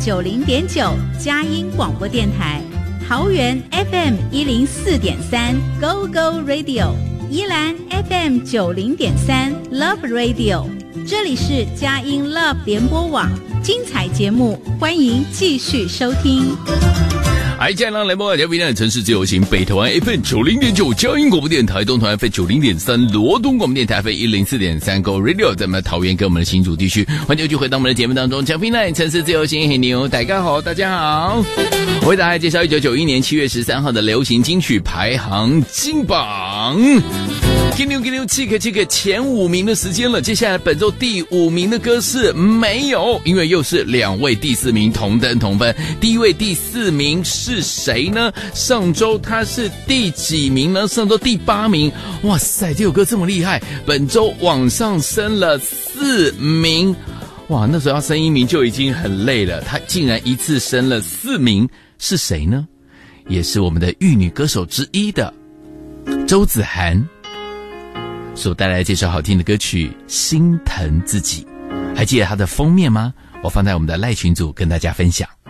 90.9佳音广播电台，桃园 FM 104.3 Go Go Radio， 宜兰 FM 90.3 Love Radio， 这里是佳音 Love 联播网，精彩节目欢迎继续收听。 佳音联播网，台湾城市自由行，北台湾 FM 90.9佳音广播电台，东台湾 FM 90.3罗东广播电台 FM 104.3 Go Radio， 在我们的桃园跟我们的新竹地区，欢迎继续回到我们的节目当中。江平城市自由行，很牛，大家好，大家好。我为大家介绍1991年7月13号的流行金曲排行金榜。给你七个前5名的时间了，接下来本周第5名的歌是没有，因为又是2位第4名同登同分。第一位第4名是谁呢？上周他是第几名呢？上周第8名。哇塞，这首歌这么厉害，本周往上升了4名。哇，那时候要升1名就已经很累了，他竟然一次升了4名，是谁呢？也是我们的玉女歌手之一的周子涵所带来这首好听的歌曲《心疼自己》，还记得它的封面吗？我放在我们的赖群组跟大家分享。